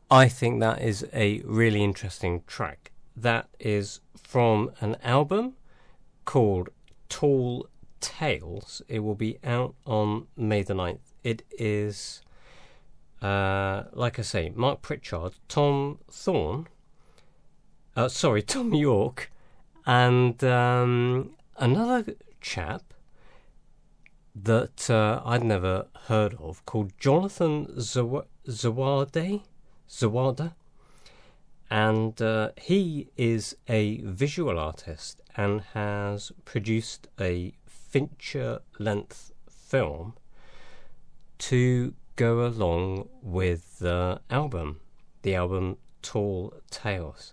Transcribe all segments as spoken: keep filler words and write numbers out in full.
I think that is a really interesting track. That is from an album called Tall Tales. It will be out on May the ninth. It is, uh, like I say, Mark Pritchard, Tom Thorne, uh, sorry, Tom York, and um, another chap that uh, I'd never heard of called Jonathan Zaw- Zawade, Zawada, and uh, he is a visual artist and has produced a feature-length film to go along with the album, the album Tall Tales.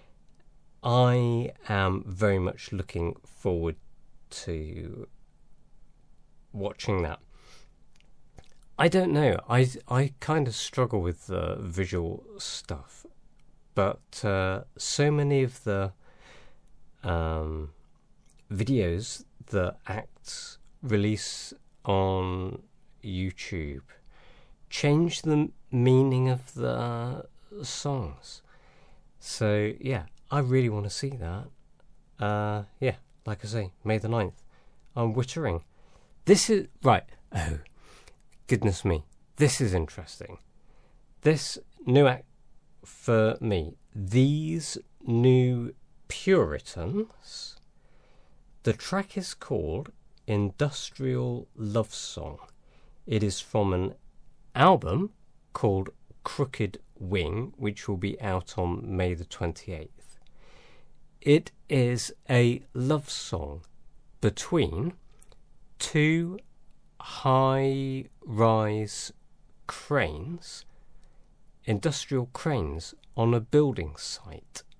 I am very much looking forward to watching that. I don't know. I I kind of struggle with the visual stuff, but uh, so many of the um, videos that acts release on YouTube change the meaning of the songs. So yeah, I really want to see that. Uh, yeah, like I say, May the ninth. I'm wittering. This is right. Oh, goodness me. This is interesting. This new act for me. These New Puritans. The track is called Industrial Love Song. It is from an album called Crooked Wing, which will be out on May the twenty-eighth. It is a love song between two high-rise cranes, industrial cranes on a building site.